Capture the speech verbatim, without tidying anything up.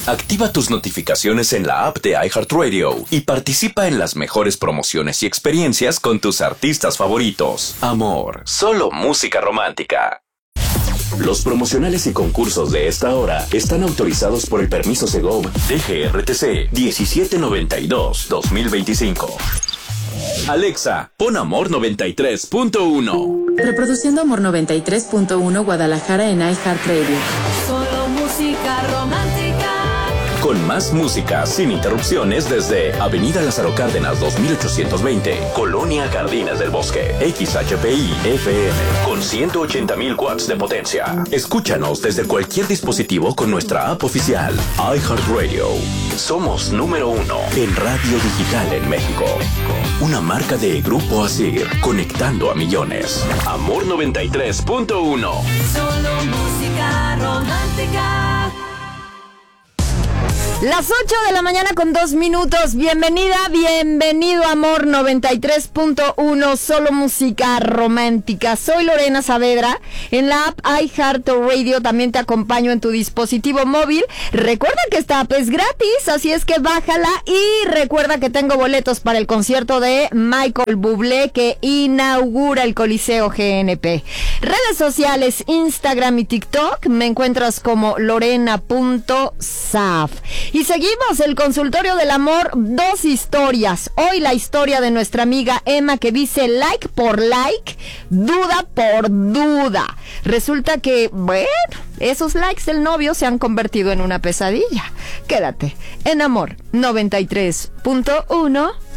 Activa tus notificaciones en la app de iHeartRadio y participa en las mejores promociones y experiencias con tus artistas favoritos. Amor, solo música romántica. Los promocionales y concursos de esta hora están autorizados por el permiso Segov D G R T C diecisiete noventa y dos dos mil veinticinco. Alexa, pon Amor noventa y tres punto uno. Reproduciendo Amor noventa y tres punto uno Guadalajara en iHeartRadio. Solo música romántica. Con más música sin interrupciones desde Avenida Lázaro Cárdenas dos mil ochocientos veinte, Colonia Jardines del Bosque, X H P I F M, con ciento ochenta mil watts de potencia. Escúchanos desde cualquier dispositivo con nuestra app oficial, iHeartRadio. Somos número uno en radio digital en México. Una marca de Grupo Asir, conectando a millones. Amor noventa y tres punto uno. Solo música romántica. Las ocho de la mañana con dos minutos. Bienvenida, bienvenido a Amor noventa y tres punto uno, solo música romántica. Soy Lorena Saavedra. En la app iHeartRadio también te acompaño en tu dispositivo móvil. Recuerda que esta app es gratis, así es que bájala. Y recuerda que tengo boletos para el concierto de Michael Bublé que inaugura el Coliseo G N P. Redes sociales, Instagram y TikTok, me encuentras como lorena punto saf. Y seguimos el consultorio del amor, dos historias. Hoy la historia de nuestra amiga Emma, que dice like por like, duda por duda. Resulta que, bueno, esos likes del novio se han convertido en una pesadilla. Quédate en Amor noventa y tres punto uno.